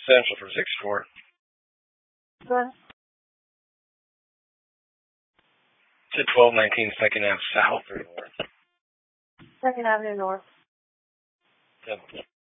Central for 6-4. Go ahead. To 1219 Second Ave South or North. Second Avenue North. Yep.